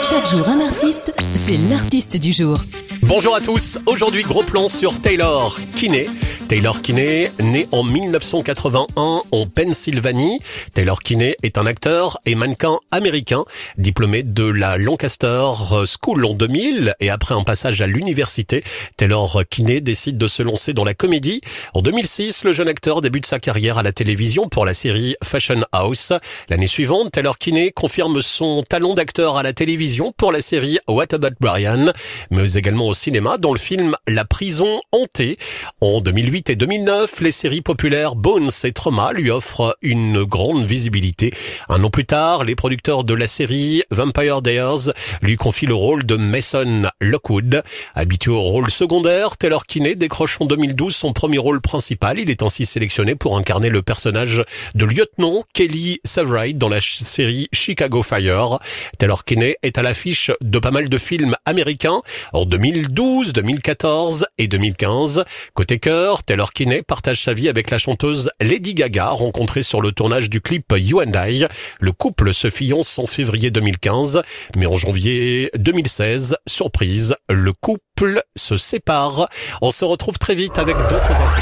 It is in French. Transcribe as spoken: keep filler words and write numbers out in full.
Chaque jour un artiste, c'est l'artiste du jour. Bonjour à tous, aujourd'hui gros plan sur Taylor Kinney. Taylor Kinney, né en mille neuf cent quatre-vingt-un en Pennsylvanie. Taylor Kinney est un acteur et mannequin américain, diplômé de la Lancaster School en deux mille et après un passage à l'université, Taylor Kinney décide de se lancer dans la comédie. En deux mille six, le jeune acteur débute sa carrière à la télévision pour la série Fashion House. L'année suivante, Taylor Kinney confirme son talent d'acteur à la télévision pour la série What About Brian, mais également au cinéma dans le film La prison hantée. En deux mille huit et deux mille neuf, les séries populaires Bones et Trauma lui offrent une grande visibilité. Un an plus tard, les producteurs de la série Vampire Diaries lui confient le rôle de Mason Lockwood. Habitué au rôle secondaire, Taylor Kinney décroche en deux mille douze son premier rôle principal. Il est ainsi sélectionné pour incarner le personnage de lieutenant Kelly Severide dans la série Chicago Fire. Taylor Kinney est à l'affiche de pas mal de films américains en deux mille douze, deux mille quatorze et deux mille quinze. Côté cœur, Taylor Kinney partage sa vie avec la chanteuse Lady Gaga, rencontrée sur le tournage du clip You and I. Le couple se fiance en février deux mille quinze, mais en janvier deux mille seize, surprise, le couple se sépare. On se retrouve très vite avec d'autres infos.